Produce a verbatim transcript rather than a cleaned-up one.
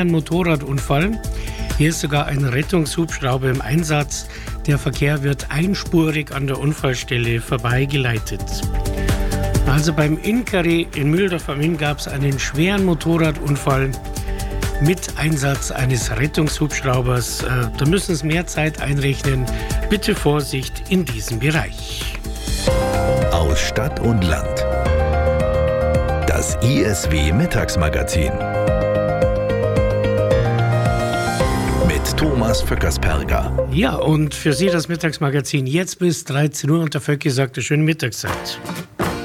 Ein Motorradunfall. Hier ist sogar ein Rettungshubschrauber im Einsatz. Der Verkehr wird einspurig an der Unfallstelle vorbeigeleitet. Also beim Inkeri in Mühldorf am Inn gab es einen schweren Motorradunfall mit Einsatz eines Rettungshubschraubers. Da müssen Sie mehr Zeit einrechnen. Bitte Vorsicht in diesem Bereich. Aus Stadt und Land. Das I S W-Mittagsmagazin. Mit Thomas Vöckersperger. Ja, und für Sie das Mittagsmagazin jetzt bis dreizehn Uhr und der Vöcki sagt eine schöne Mittagszeit.